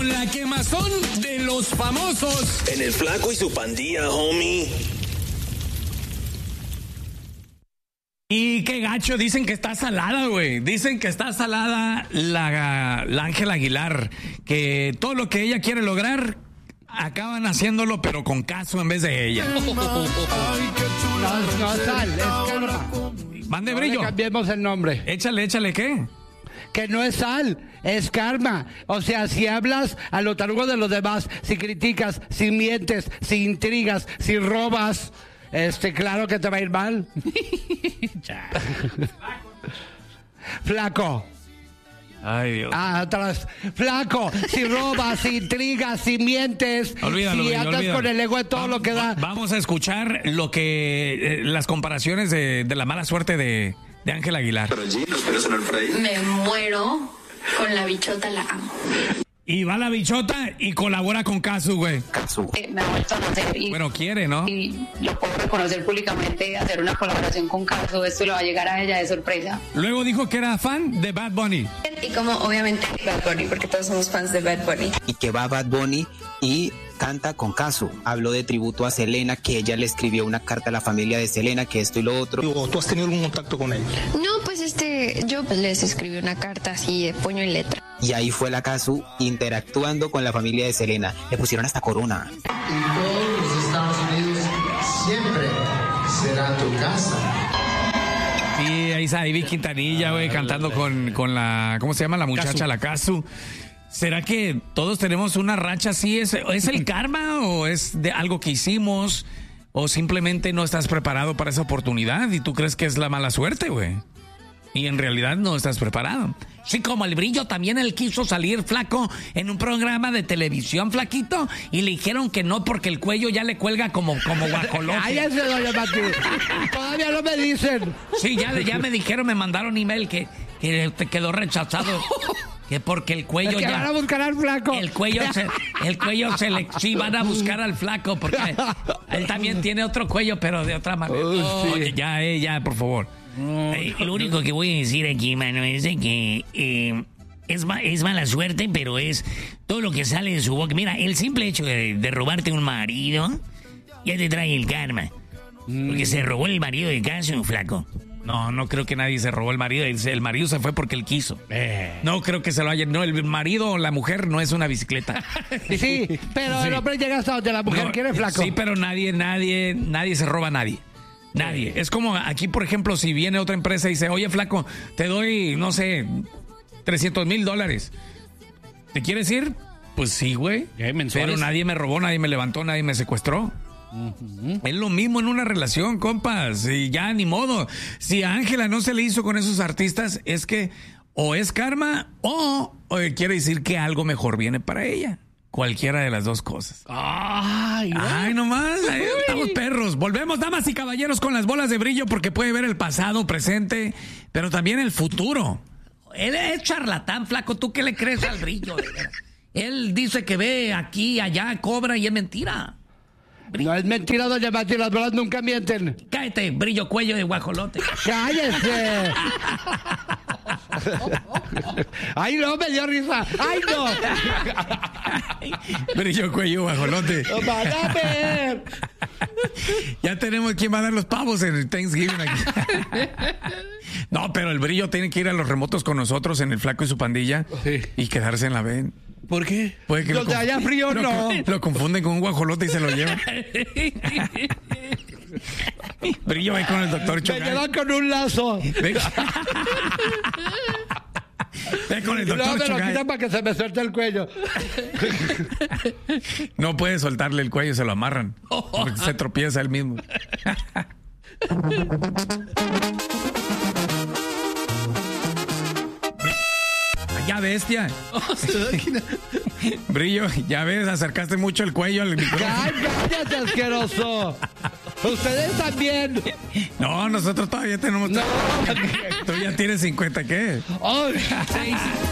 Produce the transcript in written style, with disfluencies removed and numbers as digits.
con la quemazón de los famosos. En el Flaco y su Pandilla, homie. Y qué gacho, dicen que está salada, güey. Dicen que está salada la Ángela Aguilar. Que todo lo que ella quiere lograr, acaban haciéndolo, pero con Caso en vez de ella. No es sal, es karma. Mande, No Brillo. le cambiemos el nombre. Échale, ¿qué? Que no es sal, es karma. O sea, si hablas a lo tarugo de los demás, si criticas, si mientes, si intrigas, si robas, claro que te va a ir mal. Flaco. Ay, Dios. Atrás. Flaco, si robas, si intrigas, si mientes, Olvídalo, si Brillo, andas olvídalo. con el ego de todo lo que da. Vamos a escuchar lo que las comparaciones de la mala suerte de Ángela Aguilar. Pero G, ¿nos quieres sonar por ahí? Me muero con la bichota, la amo. Y va la bichota y colabora con Casu, güey. Me ha vuelto a nacer Bueno, quiere, ¿no? y lo puedo reconocer públicamente, hacer una colaboración con Caso, esto le va a llegar a ella de sorpresa. Luego dijo que era fan de Bad Bunny. Y como obviamente Bad Bunny, porque todos somos fans de Bad Bunny. Y que va Bad Bunny y canta con Casu. Habló de tributo a Selena, que ella le escribió una carta a la familia de Selena, que esto y lo otro. ¿Tú has tenido algún contacto con él? No, pues yo les escribí una carta así de puño y letra. Y ahí fue la Casu interactuando con la familia de Selena. Le pusieron hasta corona. Y todos los Estados Unidos siempre será tu casa. Sí, ahí está Ivy Quintanilla, güey, cantando con la, ¿cómo se llama? La muchacha, Casu. la Casu. ¿Será que todos tenemos una racha así? ¿Es el karma o es de algo que hicimos? ¿O simplemente no estás preparado para esa oportunidad y tú crees que es la mala suerte, güey? Y en realidad no estás preparado. Sí, como el Brillo, también él quiso salir, Flaco, en un programa de televisión, Flaquito, y le dijeron que no porque el cuello ya le cuelga como guajolote. Cállese, doña Mati. Todavía no me dicen. Sí, ya me dijeron, me mandaron email que te quedó rechazado. Que porque el cuello Es que ya... van a buscar al flaco. El cuello sí, van a buscar al Flaco, porque él también tiene otro cuello, pero de otra manera. Oh, sí. Oye, ya, por favor. Lo único que voy a decir aquí, mano, es de que es mala suerte, pero es todo lo que sale de su boca. Mira, el simple hecho de robarte un marido ya te trae el karma. Porque se robó el marido de Casu, Flaco. No creo que nadie se robó el marido. El marido se fue porque él quiso. No creo que se lo haya... No, el marido o la mujer no es una bicicleta. Sí, pero Sí. el hombre llega hasta donde la mujer No, quiere, flaco. Sí, pero nadie se roba a nadie. Nadie. Es como aquí, por ejemplo, si viene otra empresa y dice, oye, Flaco, te doy, no sé, $300,000. ¿Te quieres ir? Pues sí, güey. Pero nadie me robó, nadie me levantó, nadie me secuestró. Es lo mismo en una relación, compas. Y ya ni modo. Si a Ángela no se le hizo con esos artistas, es que o es karma o quiere decir que algo mejor viene para ella. Cualquiera de las dos cosas. Ay, nomás. Ahí estamos perros. Volvemos, damas y caballeros, con las bolas de Brillo, porque puede ver el pasado, presente, pero también el futuro. Él es charlatán, Flaco. ¿Tú qué le crees al Brillo? Él dice que ve aquí, allá, cobra y es mentira. No es mentira, doña Mati, las bolas nunca mienten. Cállate, Brillo, cuello de guajolote. ¡Cállese! ¡Ay, no, me dio risa! ¡Ay, no! Brillo, cuello, guajolote. ¡Van a ver! Ya tenemos quién va a dar los pavos en el Thanksgiving aquí. No, pero el Brillo tiene que ir a los remotos con nosotros en el Flaco y su Pandilla y quedarse en la ven. ¿Por qué? Puede que Donde haya frío, no. Lo confunden con un guajolote y se lo llevan. Brillo va con el doctor Me Chocay. llevan con un lazo. Ve con el No doctor me lo Chocay. quitan para que se me suelte el cuello. No puede soltarle el cuello, se lo amarran. Porque se tropieza él mismo. Ya, bestia. Brillo, ya ves, acercaste mucho el cuello al micrófono. ¡Cállate, asqueroso! Ustedes también. No, nosotros todavía tenemos... No. Tú ya tienes 50, ¿qué? Ay.